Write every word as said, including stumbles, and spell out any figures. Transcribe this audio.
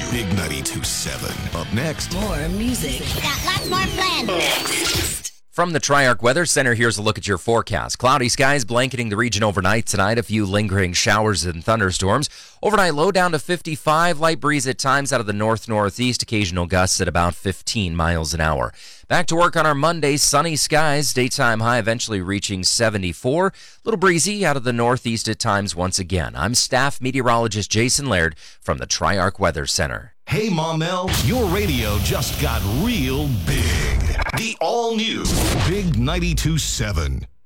Big ninety-two point seven. Up next. More music. Got lots more planned. From the Triarch Weather Center, here's a look at your forecast. Cloudy skies blanketing the region overnight tonight. A few lingering showers and thunderstorms. Overnight low down to fifty-five. Light breeze at times out of the north-northeast. Occasional gusts at about fifteen miles an hour. Back to work on our Monday. Sunny skies. Daytime high eventually reaching seventy-four. A little breezy out of the northeast at times once again. I'm staff meteorologist Jason Laird from the Triarch Weather Center. Hey, Mom-El, your radio just got real big. The all-new Big ninety-two point seven.